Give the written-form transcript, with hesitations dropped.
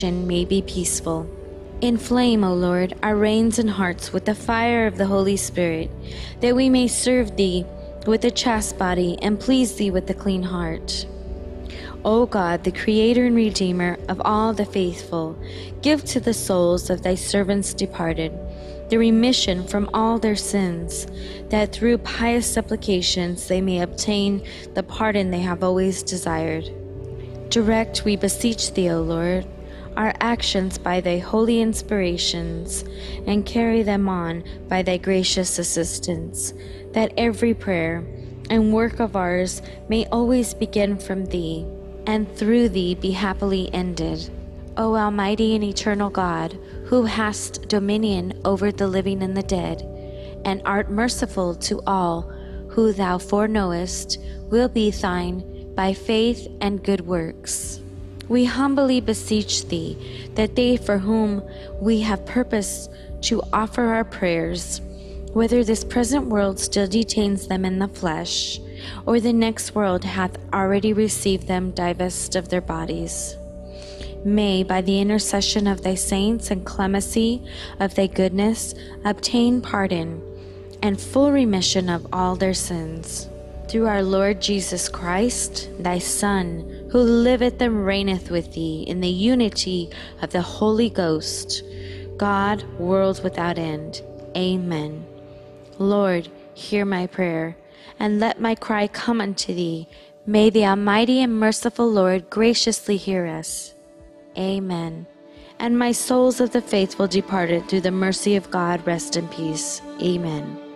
may be peaceful. Inflame, O Lord, our reins and hearts with the fire of the Holy Spirit, that we may serve Thee with a chaste body and please Thee with a clean heart. O God, the Creator and Redeemer of all the faithful, give to the souls of Thy servants departed the remission from all their sins, that through pious supplications they may obtain the pardon they have always desired. Direct, we beseech Thee, O Lord, our actions by Thy holy inspirations, and carry them on by Thy gracious assistance, that every prayer and work of ours may always begin from Thee, and through Thee be happily ended. O Almighty and eternal God, who hast dominion over the living and the dead, and art merciful to all who Thou foreknowest will be Thine by faith and good works, we humbly beseech Thee that they for whom we have purposed to offer our prayers, whether this present world still detains them in the flesh, or the next world hath already received them divest of their bodies, may, by the intercession of Thy saints and clemency of Thy goodness, obtain pardon and full remission of all their sins. Through our Lord Jesus Christ, Thy Son, who liveth and reigneth with Thee in the unity of the Holy Ghost, God, world without end. Amen. Lord, hear my prayer, and let my cry come unto Thee. May the Almighty and merciful Lord graciously hear us. Amen. And my souls of the faithful departed through the mercy of God rest in peace. Amen.